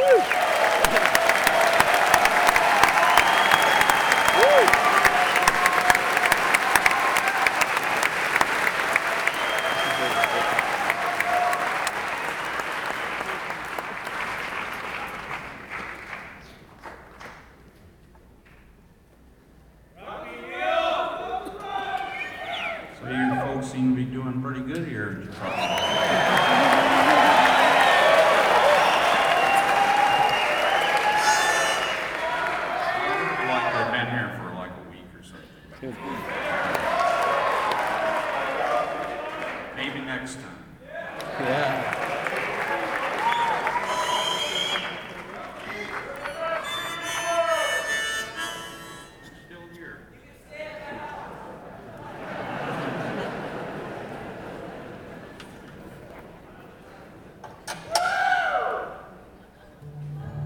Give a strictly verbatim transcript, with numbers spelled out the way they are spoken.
So you folks seem to be doing pretty good here in Chicago.